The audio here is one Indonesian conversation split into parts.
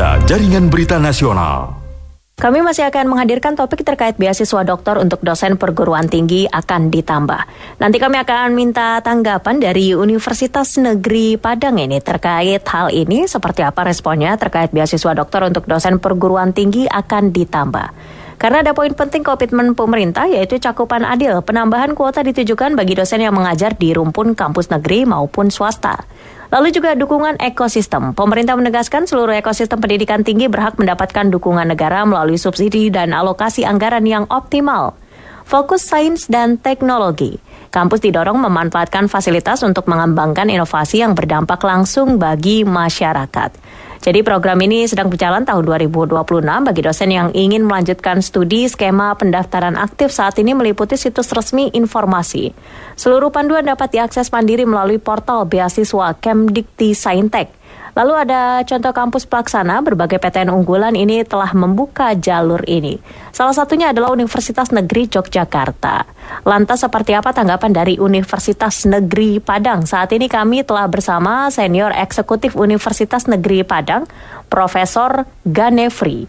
Jaringan Berita Nasional. Kami masih akan menghadirkan topik terkait beasiswa doktor untuk dosen perguruan tinggi akan ditambah. Nanti kami akan minta tanggapan dari Universitas Negeri Padang ini terkait hal ini, seperti apa responnya terkait beasiswa doktor untuk dosen perguruan tinggi akan ditambah. Karena ada poin penting komitmen pemerintah, yaitu cakupan adil. Penambahan kuota ditujukan bagi dosen yang mengajar di rumpun kampus negeri maupun swasta. Lalu juga dukungan ekosistem. Pemerintah menegaskan seluruh ekosistem pendidikan tinggi berhak mendapatkan dukungan negara melalui subsidi dan alokasi anggaran yang optimal. Fokus sains dan teknologi. Kampus didorong memanfaatkan fasilitas untuk mengembangkan inovasi yang berdampak langsung bagi masyarakat. Jadi program ini sedang berjalan tahun 2026 bagi dosen yang ingin melanjutkan studi. Skema pendaftaran aktif saat ini meliputi situs resmi informasi. Seluruh panduan dapat diakses mandiri melalui portal beasiswa Kemdikti Saintek. Lalu ada contoh kampus pelaksana, berbagai PTN unggulan ini telah membuka jalur ini. Salah satunya adalah Universitas Negeri Yogyakarta. Lantas seperti apa tanggapan dari Universitas Negeri Padang? Saat ini kami telah bersama Senior Eksekutif Universitas Negeri Padang, Profesor Ganefri.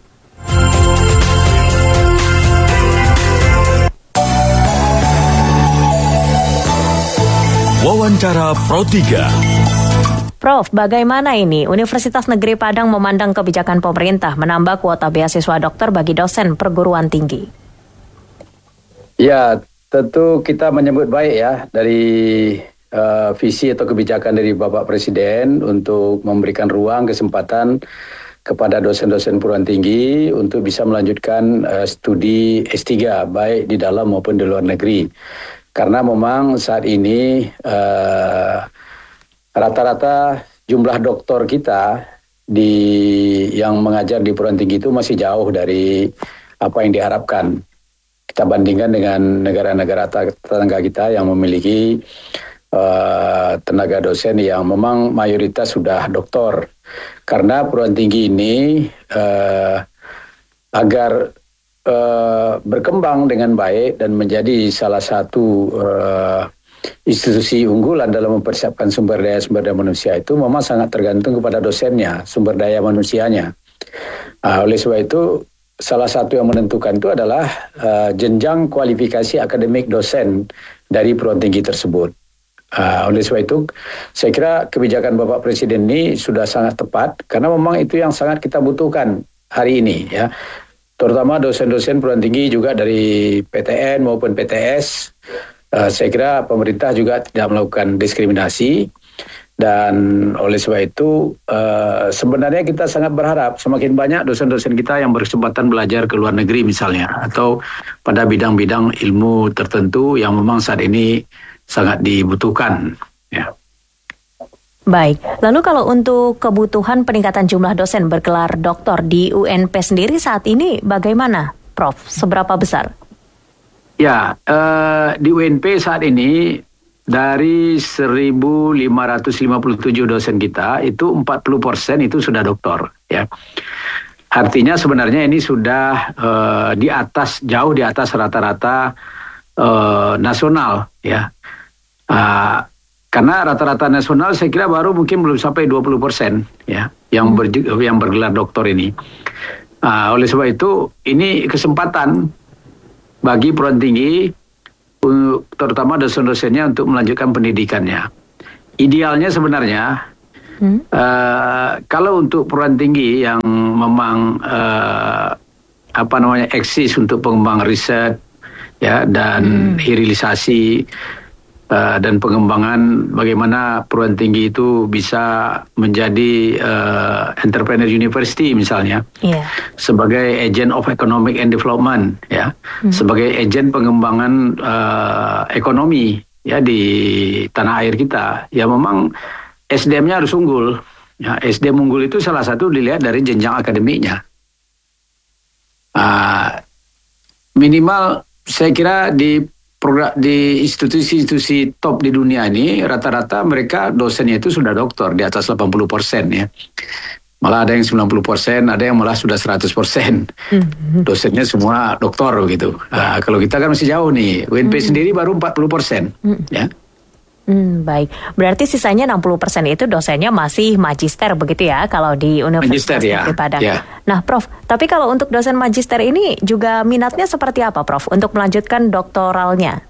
Wawancara Pro 3. Prof, bagaimana ini Universitas Negeri Padang memandang kebijakan pemerintah menambah kuota beasiswa dokter bagi dosen perguruan tinggi? Ya, tentu kita menyambut baik ya dari visi atau kebijakan dari Bapak Presiden untuk memberikan ruang kesempatan kepada dosen-dosen perguruan tinggi untuk bisa melanjutkan studi S3 baik di dalam maupun di luar negeri. Karena memang saat ini rata-rata jumlah doktor kita yang mengajar di perguruan tinggi itu masih jauh dari apa yang diharapkan. Kita bandingkan dengan negara-negara tetangga kita yang memiliki tenaga dosen yang memang mayoritas sudah doktor. Karena perguruan tinggi ini agar berkembang dengan baik dan menjadi salah satu institusi unggulan dalam mempersiapkan sumber daya manusia itu memang sangat tergantung kepada dosennya, sumber daya manusianya. Oleh sebab itu, salah satu yang menentukan itu adalah jenjang kualifikasi akademik dosen dari perguruan tinggi tersebut. Oleh sebab itu, saya kira kebijakan Bapak Presiden ini sudah sangat tepat, karena memang itu yang sangat kita butuhkan hari ini, ya. Terutama dosen-dosen perguruan tinggi juga dari PTN maupun PTS. Saya kira pemerintah juga tidak melakukan diskriminasi, dan oleh sebab itu sebenarnya kita sangat berharap semakin banyak dosen-dosen kita yang berkesempatan belajar ke luar negeri misalnya, atau pada bidang-bidang ilmu tertentu yang memang saat ini sangat dibutuhkan. Ya. Baik, lalu kalau untuk kebutuhan peningkatan jumlah dosen bergelar doktor di UNP sendiri saat ini bagaimana, Prof? Seberapa besar? Ya, di UNP saat ini dari 1.557 dosen kita itu 40% itu sudah doktor, ya. Artinya sebenarnya ini sudah jauh di atas rata-rata nasional, ya. Karena rata-rata nasional saya kira baru mungkin belum sampai 20%, ya, yang bergelar doktor ini. Oleh sebab itu ini kesempatan bagi perguruan tinggi, terutama dosen-dosennya untuk melanjutkan pendidikannya. Idealnya sebenarnya, kalau untuk perguruan tinggi yang memang eksis untuk pengembangan riset, ya, dan hilirisasi dan pengembangan bagaimana perguruan tinggi itu bisa menjadi entrepreneur university misalnya, sebagai agent of economic and development, ya, sebagai agent pengembangan ekonomi, ya, di tanah air kita. Ya memang SDM-nya harus unggul. Ya, SDM unggul itu salah satu dilihat dari jenjang akademiknya. Minimal saya kira di institusi-institusi top di dunia ini rata-rata mereka dosennya itu sudah doktor di atas 80%, ya. Malah ada yang 90%, ada yang malah sudah 100%. Dosennya semua doktor gitu. Kalau kita kan masih jauh nih. UNP sendiri baru 40%, ya. Baik. Berarti sisanya 60% itu dosennya masih magister begitu ya kalau di Universitas Negeri Padang. Ya. Nah, Prof, tapi kalau untuk dosen magister ini juga minatnya seperti apa, Prof, untuk melanjutkan doktoralnya?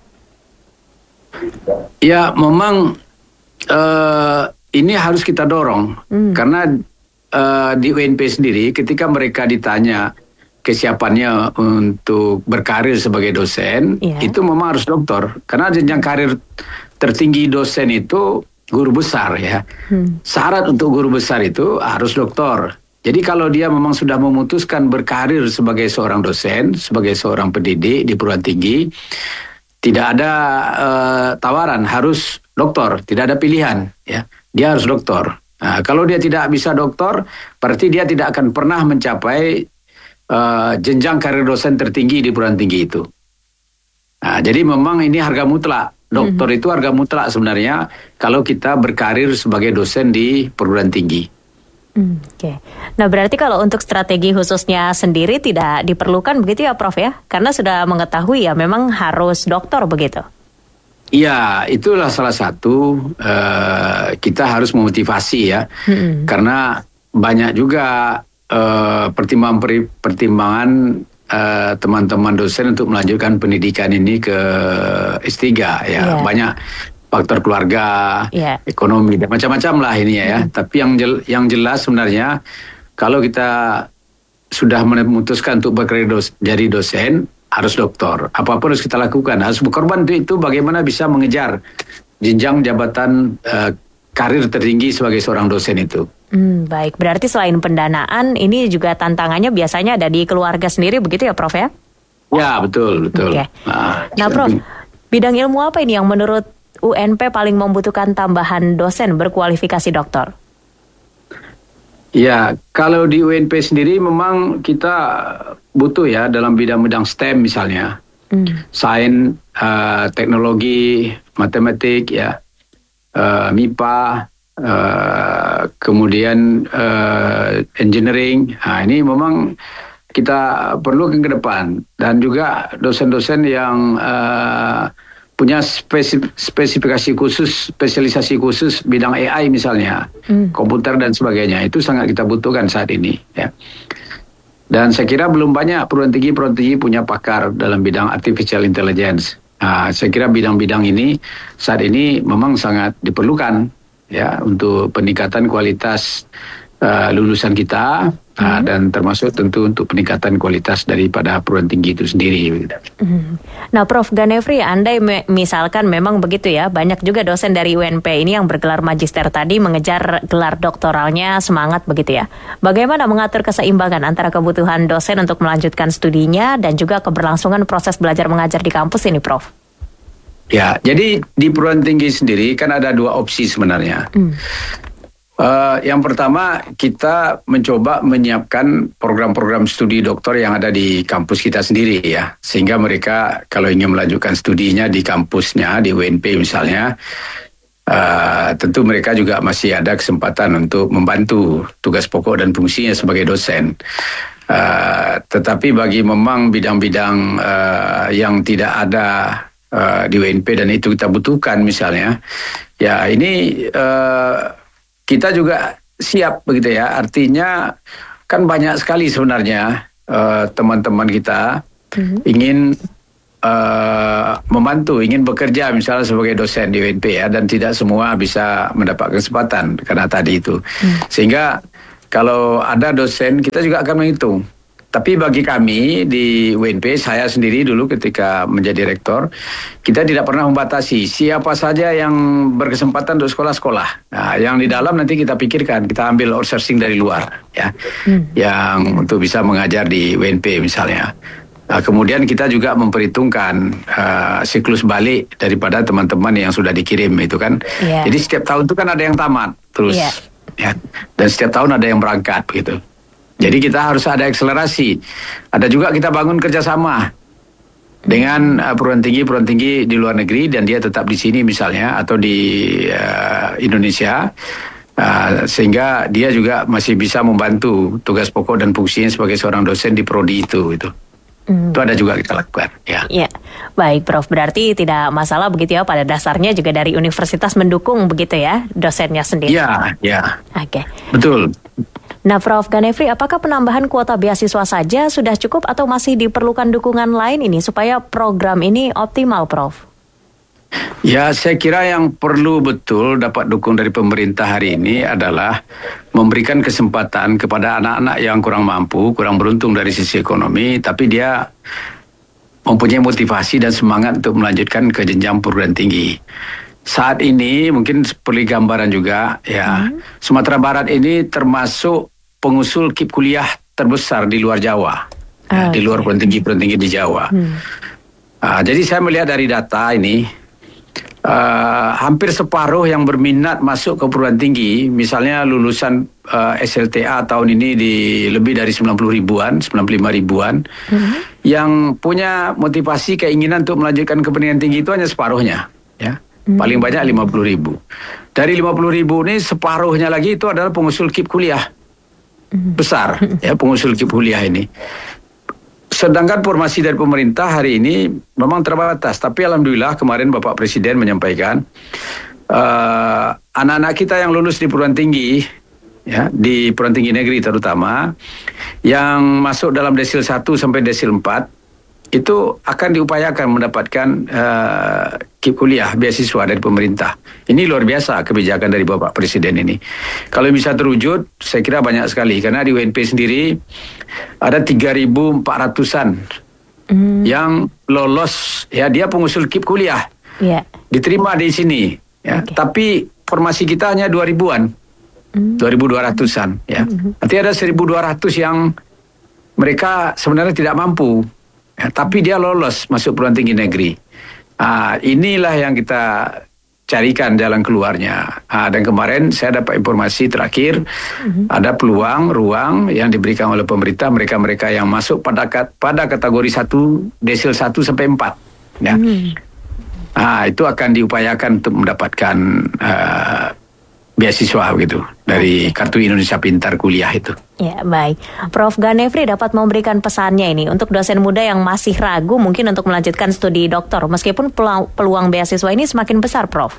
Ya, memang ini harus kita dorong karena di UNP sendiri ketika mereka ditanya kesiapannya untuk berkarir sebagai dosen, itu memang harus doktor. Karena jenjang karir tertinggi dosen itu guru besar ya. Syarat untuk guru besar itu harus doktor. Jadi kalau dia memang sudah memutuskan berkarir sebagai seorang dosen, sebagai seorang pendidik di perguruan tinggi, tidak ada tawaran, harus doktor, tidak ada pilihan ya. Dia harus doktor. Nah, kalau dia tidak bisa doktor, berarti dia tidak akan pernah mencapai jenjang karir dosen tertinggi di perguruan tinggi itu. Nah, jadi memang ini harga mutlak. Doktor itu harga mutlak sebenarnya kalau kita berkarir sebagai dosen di perguruan tinggi. Oke. Nah, berarti kalau untuk strategi khususnya sendiri tidak diperlukan begitu ya, Prof ya? Karena sudah mengetahui ya memang harus doktor begitu. Iya, itulah salah satu kita harus memotivasi ya. Karena banyak juga pertimbangan teman-teman dosen untuk melanjutkan pendidikan ini ke S3 ya. Banyak faktor keluarga, ekonomi dan macam-macam lah ini ya. Tapi yang jelas sebenarnya kalau kita sudah memutuskan untuk berkarir jadi dosen, harus doktor. Apapun harus kita lakukan, harus berkorban itu bagaimana bisa mengejar jenjang jabatan karir tertinggi sebagai seorang dosen itu. Baik, berarti selain pendanaan, ini juga tantangannya biasanya ada di keluarga sendiri begitu ya, Prof ya? Ya, betul. Okay. Nah, Prof, bidang ilmu apa ini yang menurut UNP paling membutuhkan tambahan dosen berkualifikasi doktor? Ya, kalau di UNP sendiri memang kita butuh ya dalam bidang-bidang STEM misalnya. Sains, teknologi, matematik ya, MIPA, kemudian engineering. Nah, ini memang kita perlu ke depan, dan juga dosen-dosen yang punya spesifikasi khusus, spesialisasi khusus bidang AI misalnya, komputer dan sebagainya, itu sangat kita butuhkan saat ini ya. Dan saya kira belum banyak perguruan tinggi punya pakar dalam bidang artificial intelligence. Nah, saya kira bidang-bidang ini saat ini memang sangat diperlukan ya untuk peningkatan kualitas lulusan kita, dan termasuk tentu untuk peningkatan kualitas daripada perguruan tinggi itu sendiri. Nah, Prof Ganefri, andai misalkan memang begitu ya, banyak juga dosen dari UNP ini yang bergelar magister tadi mengejar gelar doktoralnya, semangat begitu ya. Bagaimana mengatur keseimbangan antara kebutuhan dosen untuk melanjutkan studinya dan juga keberlangsungan proses belajar mengajar di kampus ini, Prof? Ya, jadi di perguruan tinggi sendiri kan ada dua opsi sebenarnya. Yang pertama, kita mencoba menyiapkan program-program studi doktor yang ada di kampus kita sendiri ya, sehingga mereka kalau ingin melanjutkan studinya di kampusnya, di UNP misalnya, tentu mereka juga masih ada kesempatan untuk membantu tugas pokok dan fungsinya sebagai dosen. Tetapi bagi memang bidang-bidang yang tidak ada di UNP dan itu kita butuhkan misalnya, ya ini kita juga siap begitu ya. Artinya kan banyak sekali sebenarnya teman-teman kita ingin membantu, ingin bekerja misalnya sebagai dosen di UNP ya, dan tidak semua bisa mendapat kesempatan karena tadi itu. Sehingga kalau ada dosen kita juga akan menghitung. Tapi bagi kami di UNP, saya sendiri dulu ketika menjadi rektor, kita tidak pernah membatasi siapa saja yang berkesempatan untuk sekolah-sekolah. Nah, yang di dalam nanti kita pikirkan, kita ambil outsourcing dari luar, ya, yang untuk bisa mengajar di UNP misalnya. Nah, kemudian kita juga memperhitungkan siklus balik daripada teman-teman yang sudah dikirim itu kan. Jadi setiap tahun itu kan ada yang tamat terus, ya, dan setiap tahun ada yang berangkat begitu. Jadi kita harus ada akselerasi. Ada juga kita bangun kerjasama dengan perguruan tinggi di luar negeri, dan dia tetap di sini misalnya atau di Indonesia, sehingga dia juga masih bisa membantu tugas pokok dan fungsinya sebagai seorang dosen di prodi itu. Itu ada juga kita lakukan. Ya. Baik Prof, berarti tidak masalah begitu ya, pada dasarnya juga dari universitas mendukung begitu ya dosennya sendiri. Ya. Oke. Betul. Nah Prof Ganefri, apakah penambahan kuota beasiswa saja sudah cukup atau masih diperlukan dukungan lain ini supaya program ini optimal Prof? Ya, saya kira yang perlu betul dapat dukung dari pemerintah hari ini adalah memberikan kesempatan kepada anak-anak yang kurang mampu, kurang beruntung dari sisi ekonomi, tapi dia mempunyai motivasi dan semangat untuk melanjutkan ke jenjang perguruan tinggi. Saat ini mungkin seperti gambaran juga ya, Sumatera Barat ini termasuk pengusul KIP kuliah terbesar di luar Jawa, di luar perguruan tinggi di Jawa. Jadi saya melihat dari data ini, hampir separuh yang berminat masuk ke perguruan tinggi, misalnya lulusan SLTA tahun ini di lebih dari 90 ribuan, 95 ribuan, yang punya motivasi keinginan untuk melanjutkan ke pendidikan tinggi itu hanya separuhnya, ya. Paling banyak 50 ribu. Dari 50 ribu ini separuhnya lagi itu adalah pengusul KIP kuliah besar, ya, pengusul KIP kuliah ini. Sedangkan formasi dari pemerintah hari ini memang terbatas, tapi alhamdulillah kemarin Bapak Presiden menyampaikan anak-anak kita yang lulus di perguruan tinggi, ya, di perguruan tinggi negeri terutama, yang masuk dalam desil 1 sampai desil 4 itu akan diupayakan mendapatkan KIP kuliah beasiswa dari pemerintah. Ini luar biasa kebijakan dari Bapak Presiden ini. Kalau bisa terwujud, saya kira banyak sekali, karena di UNP sendiri ada 3.400-an yang lolos, ya, dia pengusul KIP kuliah, diterima di sini, ya. Tapi formasi kita hanya 2.000-an, 2.200-an, ya. Nanti ada 1.200 yang mereka sebenarnya tidak mampu, ya, tapi dia lolos masuk perguruan tinggi negeri. Inilah yang kita carikan jalan keluarnya. Dan kemarin saya dapat informasi terakhir, ada peluang, ruang yang diberikan oleh pemerintah mereka-mereka yang masuk pada kategori 1, desil 1 sampai 4. Ya. Itu akan diupayakan untuk mendapatkan beasiswa begitu dari Kartu Indonesia Pintar Kuliah itu. Ya, baik. Prof Ganefri dapat memberikan pesannya ini untuk dosen muda yang masih ragu mungkin untuk melanjutkan studi doktor, meskipun peluang beasiswa ini semakin besar, Prof.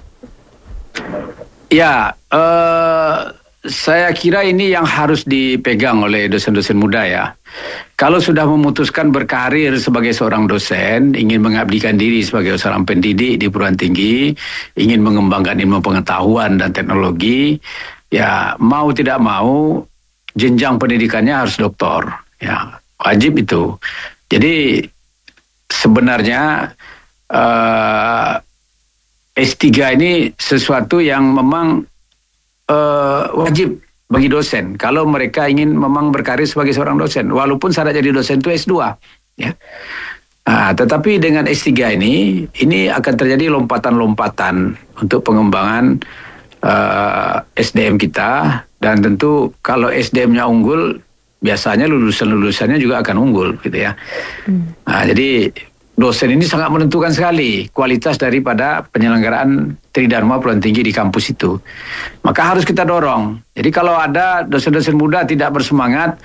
Ya, saya kira ini yang harus dipegang oleh dosen-dosen muda ya. Kalau sudah memutuskan berkarir sebagai seorang dosen, ingin mengabdikan diri sebagai seorang pendidik di perguruan tinggi, ingin mengembangkan ilmu pengetahuan dan teknologi, ya mau tidak mau jenjang pendidikannya harus doktor, ya wajib itu. Jadi sebenarnya S3 ini sesuatu yang memang wajib bagi dosen kalau mereka ingin memang berkarir sebagai seorang dosen, walaupun syarat jadi dosen itu S2, ya. Tetapi dengan S3 ini akan terjadi lompatan-lompatan untuk pengembangan SDM kita, dan tentu kalau SDM-nya unggul, biasanya lulusan-lulusannya juga akan unggul, gitu ya. Jadi dosen ini sangat menentukan sekali kualitas daripada penyelenggaraan Tridharma perguruan tinggi di kampus itu. Maka harus kita dorong. Jadi kalau ada dosen-dosen muda tidak bersemangat,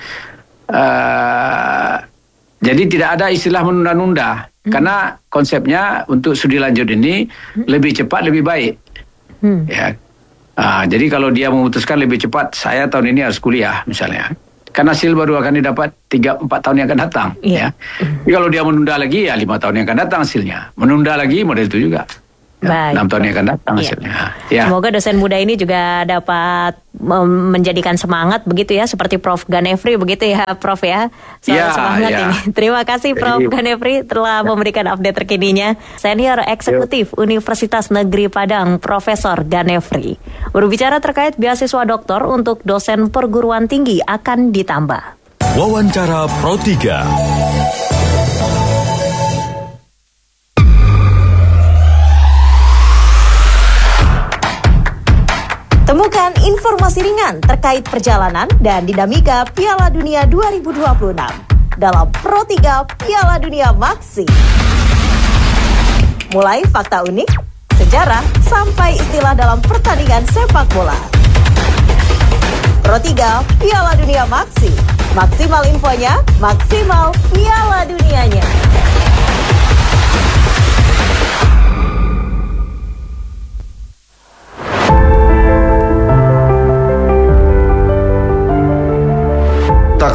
jadi tidak ada istilah menunda-nunda. Karena konsepnya untuk studi lanjut ini lebih cepat lebih baik. Ya. Jadi kalau dia memutuskan lebih cepat, saya tahun ini harus kuliah misalnya, kan hasil baru akan didapat 3-4 tahun yang akan datang. Ya. Jadi kalau dia menunda lagi, ya 5 tahun yang akan datang hasilnya. Menunda lagi model itu juga. Ya, 6 tahun yang akan datang hasilnya. Ya. Semoga dosen muda ini juga dapat menjadikan semangat begitu ya, seperti Prof Ganefri begitu ya, Prof ya. Semangat ini. Terima kasih Prof Ganefri telah memberikan update terkininya. Senior Eksekutif Universitas Negeri Padang, Profesor Ganefri, berbicara terkait beasiswa doktor untuk dosen perguruan tinggi akan ditambah. Wawancara Pro 3. Temukan informasi ringan terkait perjalanan dan dinamika Piala Dunia 2026 dalam Pro 3 Piala Dunia Maxi. Mulai fakta unik, sejarah, sampai istilah dalam pertandingan sepak bola. Pro 3 Piala Dunia Maxi. Maksimal infonya, maksimal Piala Dunianya.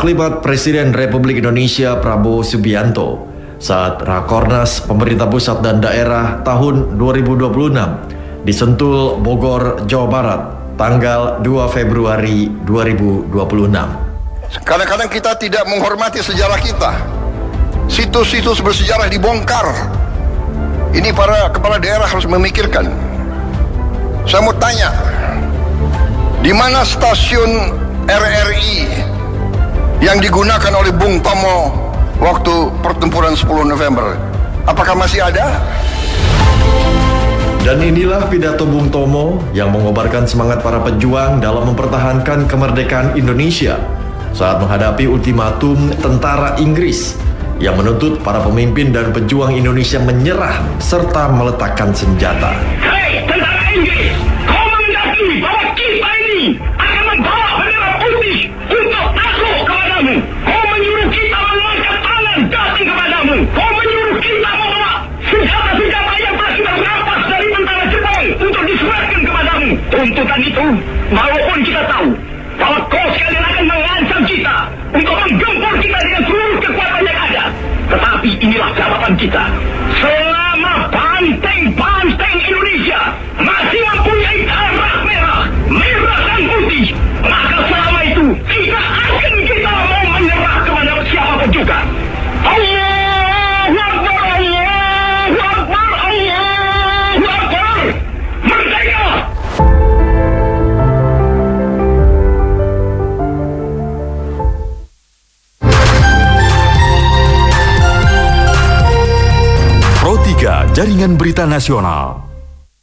Taklimat Presiden Republik Indonesia Prabowo Subianto saat Rakornas Pemerintah Pusat dan Daerah tahun 2026 di Sentul, Bogor, Jawa Barat, tanggal 2 Februari 2026. Kadang-kadang kita tidak menghormati sejarah kita. Situs-situs bersejarah dibongkar. Ini para kepala daerah harus memikirkan. Saya mau tanya, di mana stasiun RRI yang digunakan oleh Bung Tomo waktu pertempuran 10 November? Apakah masih ada? Dan inilah pidato Bung Tomo yang mengobarkan semangat para pejuang dalam mempertahankan kemerdekaan Indonesia saat menghadapi ultimatum tentara Inggris yang menuntut para pemimpin dan pejuang Indonesia menyerah serta meletakkan senjata. Hei, tentara Inggris, kau menghendaki bahwa kita ini akan membawa bendera putih untuk takluk kepadamu. Kau menyuruh kita mengangkat tangan datang kepadamu. Kau menyuruh kita membawa senjata-senjata yang telah kita rampas dari tentara Jepang untuk diserahkan kepadamu. Tuntutan itu, walaupun kita tahu bahwa kau sekalian akan mengancam kita untuk menggempur kita dengan seluruh kekuatan yang ada. Tetapi inilah jawaban kita. Selama banteng-banteng Indonesia masih mempunyai darah merah, merah dan putih, maka selama itu tidak akan kita mau menyerah kepada siapapun juga. Allahu Akbar, Allahu Akbar, Allahu Akbar. Merdeka! Pro 3 Jaringan Berita Nasional.